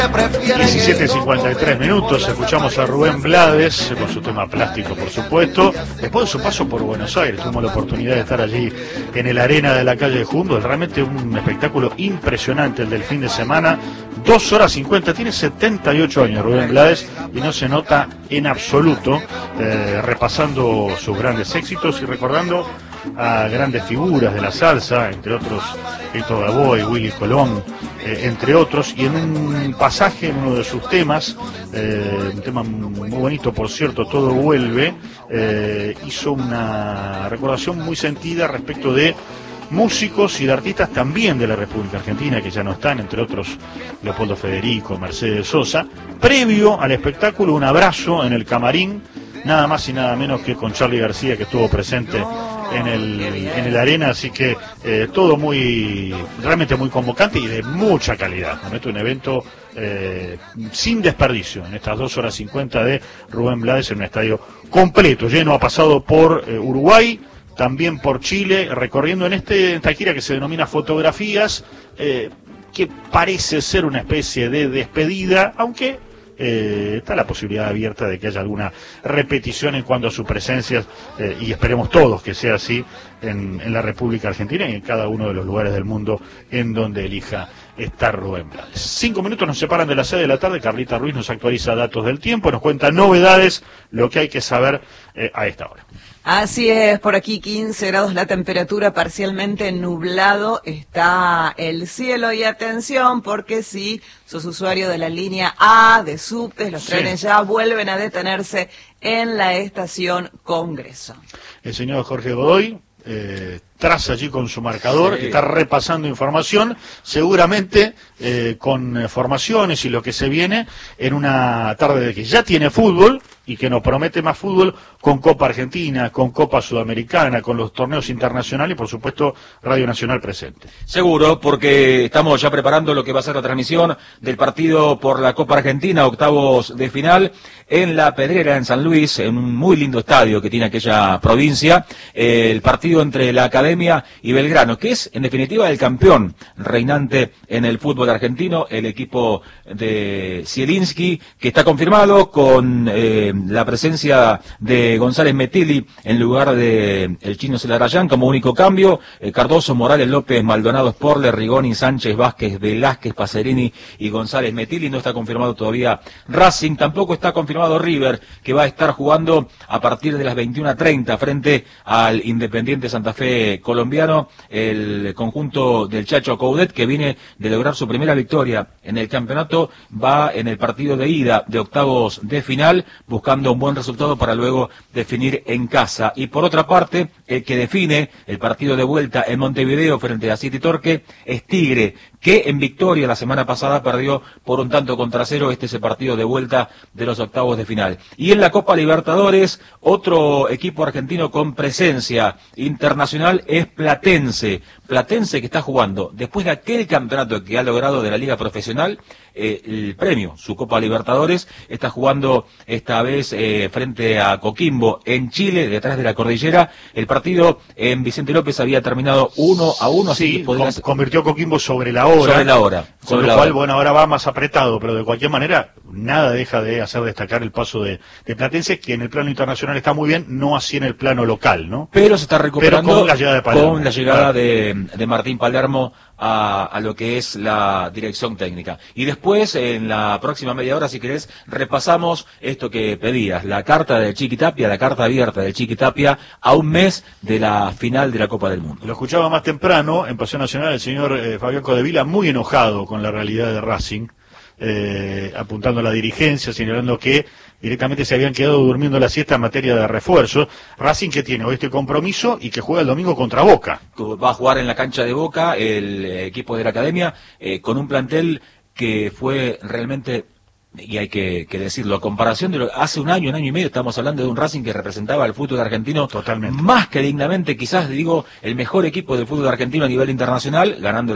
17:53, escuchamos a Rubén Blades con su tema Plástico, por supuesto. Después de su paso por Buenos Aires, tuvimos la oportunidad de estar allí en el Arena de la calle de Humboldt. Realmente un espectáculo impresionante el del fin de semana. 2 horas 50, tiene 78 años Rubén Blades y no se nota en absoluto, repasando sus grandes éxitos y recordando a grandes figuras de la salsa, entre otros Héctor Lavoe, Willy Colón, entre otros, y en un pasaje, en uno de sus temas, un tema muy bonito, por cierto, Todo Vuelve, hizo una recordación muy sentida respecto de músicos y de artistas también de la República Argentina, que ya no están, entre otros Leopoldo Federico, Mercedes Sosa. Previo al espectáculo, un abrazo en el camarín, nada más y nada menos que con Charly García, que estuvo presente en el Arena, así que todo realmente muy convocante y de mucha calidad. Realmente un evento sin desperdicio en estas 2 horas 50 de Rubén Blades en un estadio completo, lleno. Ha pasado por Uruguay, también por Chile, recorriendo en esta gira que se denomina Fotografías, que parece ser una especie de despedida, aunque está la posibilidad abierta de que haya alguna repetición en cuanto a su presencia, y esperemos todos que sea así en la República Argentina y en cada uno de los lugares del mundo en donde elija estar Rubén Blades. 5 minutos nos separan de las 6 de la tarde. Carlita Ruiz nos actualiza datos del tiempo, nos cuenta novedades, lo que hay que saber a esta hora. Así es, por aquí 15 grados la temperatura, parcialmente nublado está el cielo, y atención porque si sos usuario de la línea A de subtes, los trenes ya vuelven a detenerse en la estación Congreso. El señor Jorge Godoy traza allí con su marcador, está repasando información, seguramente con formaciones y lo que se viene en una tarde de que ya tiene fútbol y que nos promete más fútbol, con Copa Argentina, con Copa Sudamericana, con los torneos internacionales y por supuesto Radio Nacional presente. Seguro, porque estamos ya preparando lo que va a ser la transmisión del partido por la Copa Argentina, octavos de final, en La Pedrera, en San Luis, en un muy lindo estadio que tiene aquella provincia, el partido entre la Academia y Belgrano, que es en definitiva el campeón reinante en el fútbol argentino, el equipo de Zielinski, que está confirmado con la presencia de González Metilli en lugar de el Chino Celarayán como único cambio, Cardoso, Morales, López, Maldonado, Sporler, Rigoni, Sánchez, Vázquez, Velázquez, Pacerini y González Metilli. No está confirmado todavía Racing, tampoco está confirmado River, que va a estar jugando a partir de las 21:30 frente al Independiente Santa Fe colombiano, el conjunto del Chacho Coudet, que viene de lograr su primera victoria en el campeonato, va en el partido de ida de octavos de final, buscando un buen resultado para luego definir en casa. Y por otra parte, el que define el partido de vuelta en Montevideo frente a City Torque es Tigre, que en victoria la semana pasada perdió por 1-0. Este es el partido de vuelta de los octavos de final. Y en la Copa Libertadores, otro equipo argentino con presencia internacional es Platense. Platense, que está jugando, después de aquel campeonato que ha logrado de la Liga Profesional, el premio, su Copa Libertadores, está jugando esta vez frente a Coquimbo en Chile, detrás de la cordillera. El partido en Vicente López había terminado 1-1, así que convirtió Coquimbo sobre la hora. Con lo cual, bueno, ahora va más apretado, pero de cualquier manera, nada deja de hacer destacar el paso de Platense, que en el plano internacional está muy bien, no así en el plano local, ¿no? Pero se está recuperando con la llegada de Palermo. Con la llegada de Martín Palermo a lo que es la dirección técnica. Y después, en la próxima media hora, si querés, repasamos esto que pedías, la carta de Chiquitapia, la carta abierta de Chiquitapia a un mes de la final de la Copa del Mundo. Lo escuchaba más temprano en Pasión Nacional el señor Fabián Codevila, muy enojado con la realidad de Racing, apuntando a la dirigencia, señalando que directamente se habían quedado durmiendo la siesta en materia de refuerzos. Racing, que tiene hoy este compromiso y que juega el domingo contra Boca. Va a jugar en la cancha de Boca el equipo de la Academia, con un plantel que fue realmente, y hay que decirlo, a comparación de hace un año y medio, estamos hablando de un Racing que representaba al fútbol argentino totalmente, más que dignamente, quizás digo, el mejor equipo del fútbol argentino a nivel internacional, ganando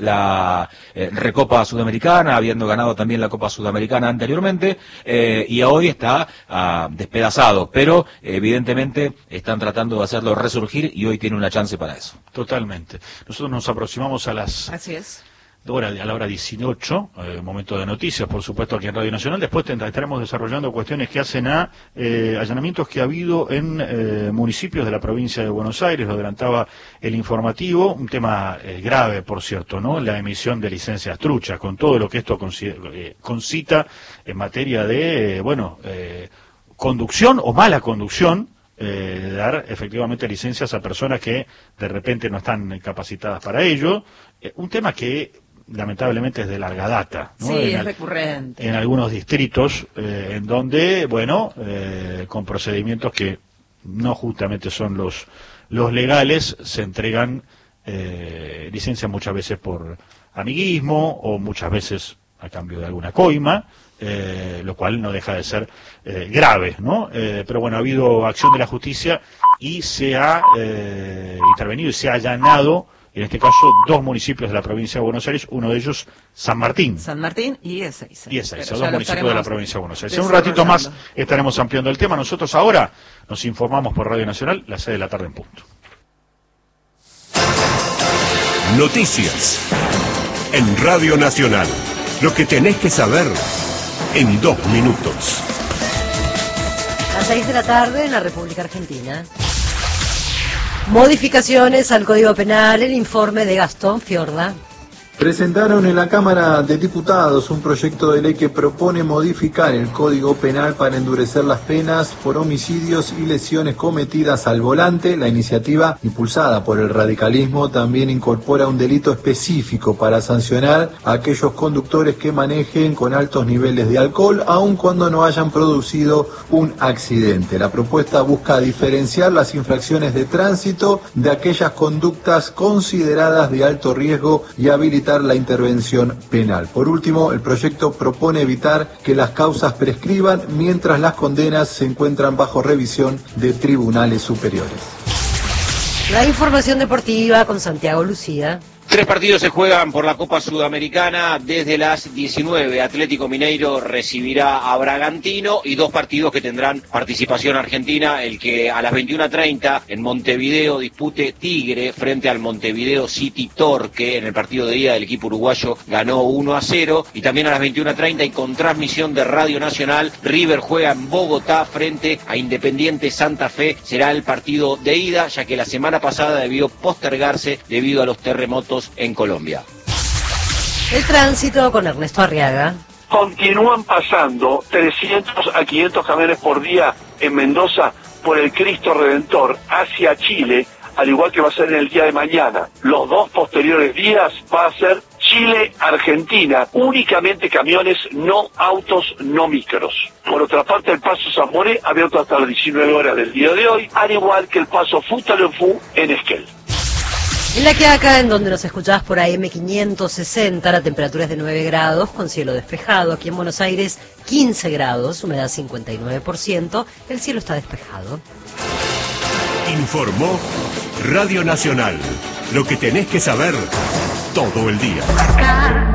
la Recopa Sudamericana, habiendo ganado también la Copa Sudamericana anteriormente, y hoy está despedazado, pero evidentemente están tratando de hacerlo resurgir y hoy tiene una chance para eso. Totalmente. Nosotros nos aproximamos a las... Así es. a la hora 18, momento de noticias, por supuesto, aquí en Radio Nacional. Después estaremos desarrollando cuestiones que hacen a allanamientos que ha habido en municipios de la provincia de Buenos Aires. Lo adelantaba el informativo, un tema grave, por cierto, ¿no? La emisión de licencias truchas, con todo lo que esto concita en materia de, conducción o mala conducción, dar efectivamente licencias a personas que de repente no están capacitadas para ello. Un tema que lamentablemente es de larga data, ¿no? Sí, es recurrente. En algunos distritos, en donde, con procedimientos que no justamente son los legales, se entregan licencias muchas veces por amiguismo o muchas veces a cambio de alguna coima, lo cual no deja de ser grave, ¿no? Pero bueno, ha habido acción de la justicia y se ha intervenido y se ha allanado, en este caso, 2 municipios de la provincia de Buenos Aires, uno de ellos San Martín. San Martín y Ezeiza. Y Ezeiza, 2 municipios de la provincia de Buenos Aires. En un ratito más estaremos ampliando el tema. Nosotros ahora nos informamos por Radio Nacional, las 6 de la tarde en punto. Noticias en Radio Nacional. Lo que tenés que saber en 2 minutos. Las 6 de la tarde en la República Argentina. Modificaciones al Código Penal, el informe de Gastón Fiorda. Presentaron en la Cámara de Diputados un proyecto de ley que propone modificar el Código Penal para endurecer las penas por homicidios y lesiones cometidas al volante. La iniciativa, impulsada por el radicalismo, también incorpora un delito específico para sancionar a aquellos conductores que manejen con altos niveles de alcohol, aun cuando no hayan producido un accidente. La propuesta busca diferenciar las infracciones de tránsito de aquellas conductas consideradas de alto riesgo y habilitar la intervención penal. Por último, el proyecto propone evitar que las causas prescriban mientras las condenas se encuentran bajo revisión de tribunales superiores. La información deportiva con Santiago Lucía. 3 partidos se juegan por la Copa Sudamericana desde las 19. Atlético Mineiro recibirá a Bragantino y 2 partidos que tendrán participación argentina. El que a las 21:30 en Montevideo dispute Tigre frente al Montevideo City Torque. En el partido de ida el equipo uruguayo ganó 1-0. Y también a las 21:30 y con transmisión de Radio Nacional, River juega en Bogotá frente a Independiente Santa Fe. Será el partido de ida, ya que la semana pasada debió postergarse debido a los terremotos en Colombia. El tránsito con Ernesto Arriaga. Continúan pasando 300 a 500 camiones por día en Mendoza por el Cristo Redentor hacia Chile, al igual que va a ser en el día de mañana. Los 2 posteriores días va a ser Chile-Argentina, únicamente camiones, no autos, no micros. Por otra parte, el paso Zamoré abierto hasta las 19 horas del día de hoy, al igual que el paso Futaleufú en Esquel. En La Quiaca, en donde nos escuchás por AM 560, la temperatura es de 9 grados, con cielo despejado. Aquí en Buenos Aires, 15 grados, humedad 59%, el cielo está despejado. Informó Radio Nacional. Lo que tenés que saber todo el día.